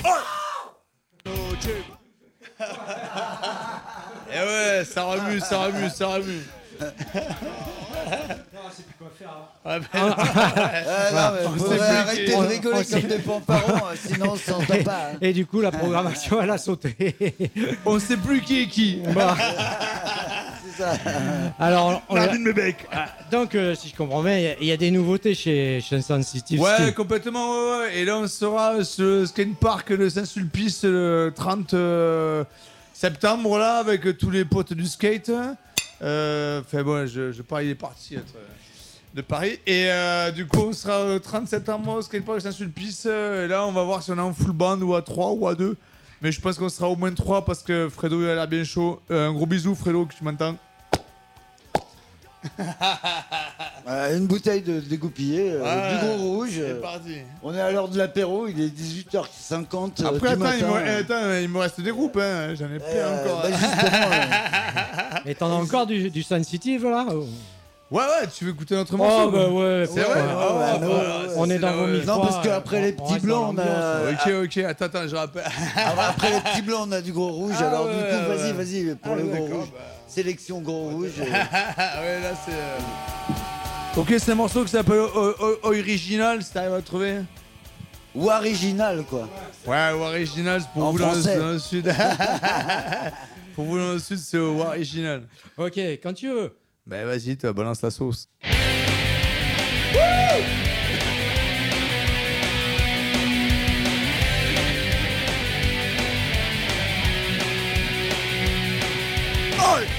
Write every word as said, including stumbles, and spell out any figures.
Et ouais, ça remue, ça remue, ça remue. Non, c'est plus quoi faire. Hein. Ah, ben, Ah, non, mais On faudrait s'est arrêter bloqué. de On- rigoler on comme s'est- des fanfarons, sinon on s'entend pas. Hein. Et du coup, la programmation, elle a sauté. on sait plus qui est qui. Bon. C'est ça. Alors, on a- Marvin Mebec. Ah, donc, euh, si je comprends bien, il y a- il y, a des nouveautés chez, chez Sensitive Ouais, Skin. complètement, ouais, ouais. Et là, on sera sur le skatepark de Saint-Sulpice le trente euh, septembre, là, avec tous les potes du skate. Euh, Enfin, bon, je, je parie, il est parti être, de Paris. Et euh, du coup, on sera le trente septembre au skatepark de Saint-Sulpice. euh, Et là, on va voir si on est en full band ou à trois ou à deux. Mais je pense qu'on sera au moins trois parce que Fredo, il a l'air bien chaud. Euh, un gros bisou, Fredo, que tu m'entends. Euh, une bouteille de dégoupillé, euh, Ouais, du gros rouge. C'est euh, parti. On est à l'heure de l'apéro, il est dix-huit heures cinquante euh, Après, du attends, il matin. me, attends, il me reste des groupes, hein. J'en ai plein Euh, encore. bah, justement, euh, Mais t'en as encore du, du Sensitive, là ou- Ouais, ouais, tu veux écouter notre morceau? Oh, bah ouais, C'est ouais, vrai? ouais, Ah, ouais, bah, ouais, voilà, ouais. ça, on est c'est dans la- vos ouais. mille Non, fois, parce qu'après on- les on petits reste blancs, dans on a. l'ambiance. Ok, ok, attends, attends, je rappelle. Ah, après les petits blancs, on a du gros rouge. Ah, alors, ouais, du coup, ouais, vas-y, ouais. vas-y, pour Ah, le gros d'accord, rouge. bah. Sélection gros rouge. euh, ouais, là, c'est. euh, Ok, c'est un morceau qui s'appelle O- O- Original, si t'arrives à le trouver. Ou original, quoi. Ouais, ou Original, c'est pour En vous dans le, français. dans le sud. Pour vous dans le sud, c'est O Original. Ok, quand tu veux. Bah, vas-y, toi, balance la sauce. Oh